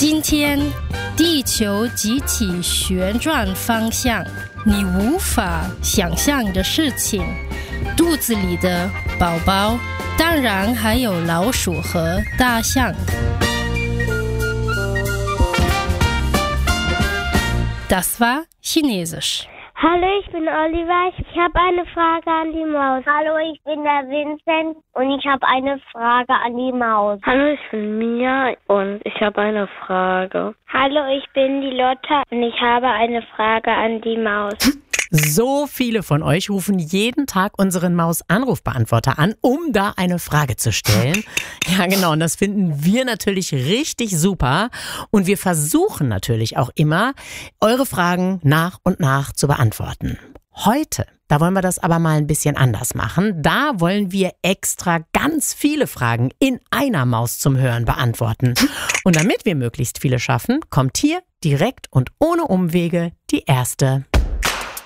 今天地球集体旋转方向，你无法想象的事情，肚子里的宝宝，当然还有老鼠和大象。Das war Chinesisch. Hallo, ich bin Oliver. Ich habe eine Frage an die Maus. Hallo, ich bin der Vincent und ich habe eine Frage an die Maus. Hallo, ich bin Mia und ich habe eine Frage. Hallo, ich bin die Lotta und ich habe eine Frage an die Maus. So viele von euch rufen jeden Tag unseren Maus-Anrufbeantworter an, um da eine Frage zu stellen. Ja, genau, und das finden wir natürlich richtig super. Und wir versuchen natürlich auch immer, eure Fragen nach und nach zu beantworten. Heute, da wollen wir das aber mal ein bisschen anders machen. Da wollen wir extra ganz viele Fragen in einer Maus zum Hören beantworten. Und damit wir möglichst viele schaffen, kommt hier direkt und ohne Umwege die erste